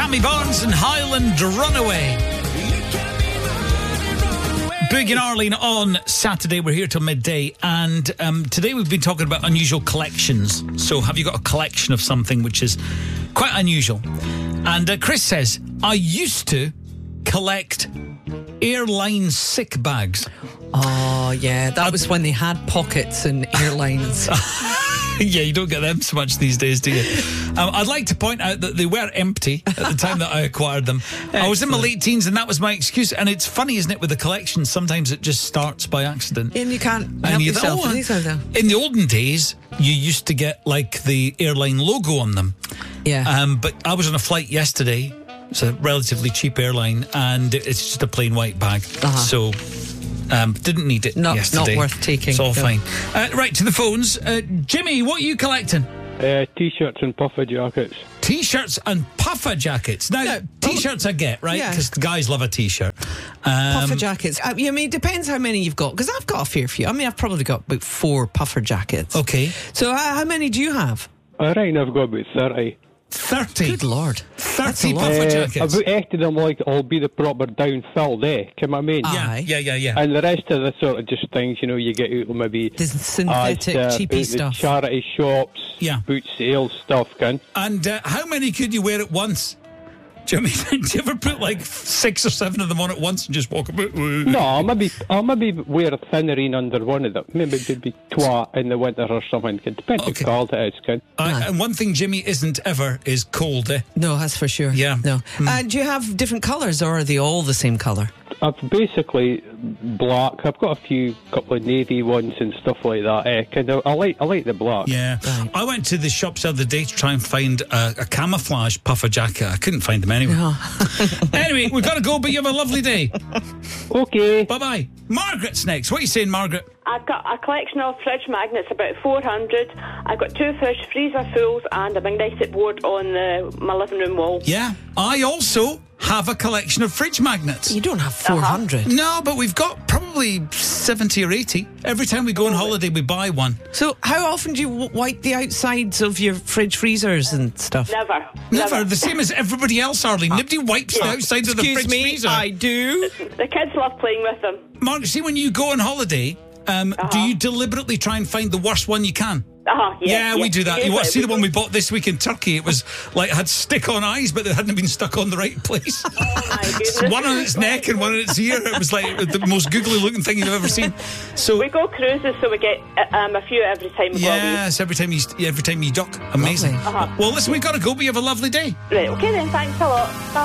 Tammy Barnes and Highland Runaway. Big and Arlene on Saturday. We're here till midday, and today we've been talking about unusual collections. So have you got a collection of something which is quite unusual? And Chris says, I used to collect airline sick bags. Oh, yeah. That was when they had pockets in airlines. Yeah, you don't get them so much these days, do you? I'd like to point out that they were empty at the time that I acquired them. I was in my late teens, and that was my excuse. And it's funny, isn't it, with the collection, sometimes it just starts by accident. And you can't help yourself. In the olden days, you used to get, like, the airline logo on them. Yeah. But I was on a flight yesterday. It's a relatively cheap airline, and it's just a plain white bag. So... didn't need it yesterday. Not worth taking. It's all fine. Right, to the phones. Jimmy, what are you collecting? T-shirts and puffer jackets. T-shirts and puffer jackets. Now, T-shirts I get, right? Because the guys love a T-shirt. Puffer jackets. I mean, it depends how many you've got, because I've got a fair few. I mean, I've probably got about 4 puffer jackets. Okay. So how many do you have? I reckon I've got about 30. 30? Good Lord. 30 puffer jackets? About 8 of them will be the proper down-filled, Can I mean? Yeah. And the rest of the sort of just things, you get out of maybe... The synthetic, cheapy stuff. Charity shops, boot sales stuff, And how many could you wear at once? Do you ever put like 6 or 7 of them on at once and just walk about? No, I'll maybe wear a thinnerine under one of them. Maybe it'd be twa in the winter or something. It depends how cold it is, And one thing Jimmy isn't ever is cold, No, that's for sure. Yeah. No. Do you have different colours, or are they all the same colour? I've basically black. I've got a couple of navy ones and stuff like that. I like the black. Yeah. Right. I went to the shops the other day to try and find a camouflage puffer jacket. I couldn't find them anywhere. Anyway, we've got to go, but you have a lovely day. Okay. Bye-bye. Margaret's next. What are you saying, Margaret? I've got a collection of fridge magnets, about 400. I've got 2 freezer fulls and a magnetic board on my living room wall. Yeah. I also have a collection of fridge magnets. You don't have 400. No, but we've got probably 70 or 80. Every time we go on holiday, we buy one. So how often do you wipe the outsides of your fridge freezers and stuff? Never. The same as everybody else, Arlene. Nobody wipes the outsides of the fridge freezer. I do. The kids love playing with them. Mark, see, when you go on holiday, do you deliberately try and find the worst one you can? Yeah, we do that. You want to see the one we bought this week in Turkey? It was like had stick-on eyes, but they hadn't been stuck on the right place. Oh my goodness. One on its neck and one on its ear. It was like the most googly-looking thing you've ever seen. So we go cruises, so we get a few every time we go. Yes, every time you dock. Amazing. Well, listen, we've got to go, but you have a lovely day. Right, okay then. Thanks a lot. Bye.